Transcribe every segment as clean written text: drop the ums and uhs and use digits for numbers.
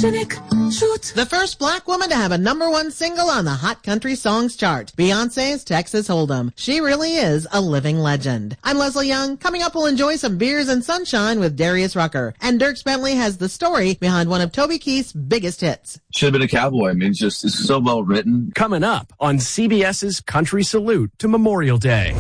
photogenic. Shoot. The first black woman to have a #1 single on the Hot Country Songs chart. Beyonce's Texas Hold'em. She really is a living legend. I'm Leslie Young. Coming up, we'll enjoy some beers and sunshine with Darius Rucker. And Dierks Bentley has the story behind one of Toby Keith's biggest hits. Should have been a cowboy. I mean, it's so well written. Coming up on CBS's Country Salute to Memorial Day.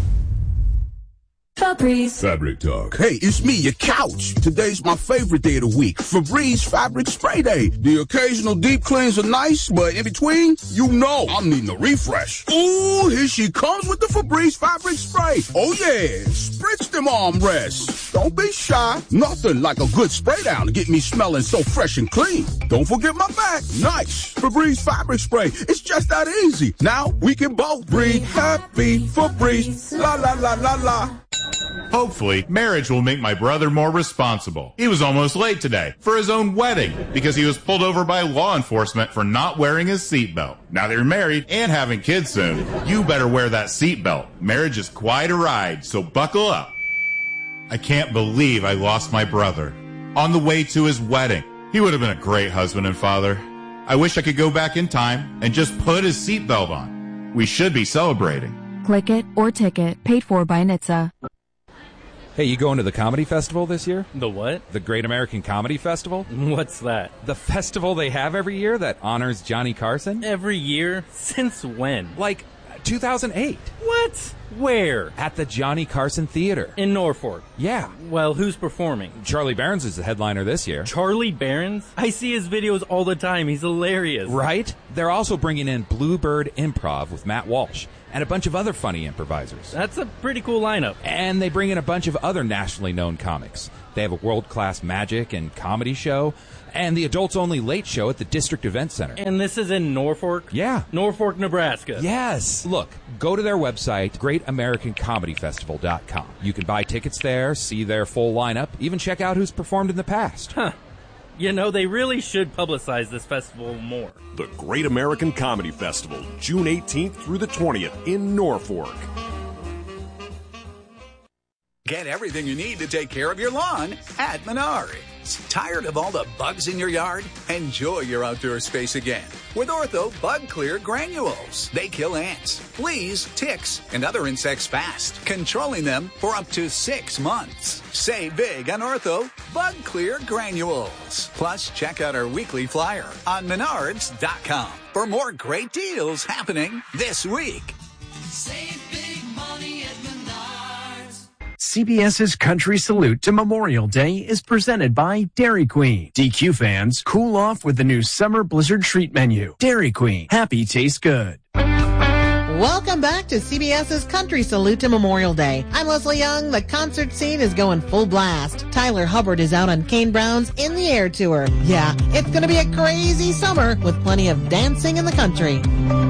Febreze. Fabric Talk. Hey, it's me, your couch. Today's my favorite day of the week. Febreze Fabric Spray Day. The occasional deep cleans are nice, but in between, I'm needing a refresh. Ooh, here she comes with the Febreze Fabric Spray. Oh yeah, spritz them armrests. Don't be shy. Nothing like a good spray down to get me smelling so fresh and clean. Don't forget my back. Nice. Febreze Fabric Spray. It's just that easy. Now we can both breathe happy. Febreze. La la la la la. Hopefully, marriage will make my brother more responsible. He was almost late today for his own wedding because he was pulled over by law enforcement for not wearing his seatbelt. Now that you're married and having kids soon, you better wear that seatbelt. Marriage is quite a ride, so buckle up. I can't believe I lost my brother on the way to his wedding. He would have been a great husband and father. I wish I could go back in time and just put his seatbelt on. We should be celebrating. Click it or ticket, paid for by NHTSA. Hey, you going to the comedy festival this year? The what? The Great American Comedy Festival? What's that? The festival they have every year that honors Johnny Carson? Every year? Since when? Like 2008. What? Where? At the Johnny Carson Theater. In Norfolk? Yeah. Well, who's performing? Charlie Berens is the headliner this year. Charlie Berens? I see his videos all the time. He's hilarious. Right? They're also bringing in Bluebird Improv with Matt Walsh and a bunch of other funny improvisers. That's a pretty cool lineup. And they bring in a bunch of other nationally known comics. They have a world-class magic and comedy show, and the adults-only late show at the District Event Center. And this is in Norfolk? Yeah. Norfolk, Nebraska. Yes. Look, go to their website, GreatAmericanComedyFestival.com. You can buy tickets there, see their full lineup, even check out who's performed in the past. Huh. You know, they really should publicize this festival more. The Great American Comedy Festival, June 18th through the 20th in Norfolk. Get everything you need to take care of your lawn at Menards. Tired of all the bugs in your yard? Enjoy your outdoor space again with Ortho Bug Clear Granules. They kill ants, fleas, ticks, and other insects fast, controlling them for up to 6 months. Save big on Ortho Bug Clear Granules. Plus, check out our weekly flyer on Menards.com for more great deals happening this week. Save big money at Menards. CBS's Country Salute to Memorial Day is presented by Dairy Queen. DQ fans, cool off with the new Summer Blizzard Treat menu. Dairy Queen, happy tastes good. Welcome back to CBS's Country Salute to Memorial Day. I'm Leslie Young. The concert scene is going full blast. Tyler Hubbard is out on Kane Brown's In the Air tour. Yeah, it's going to be a crazy summer with plenty of dancing in the country.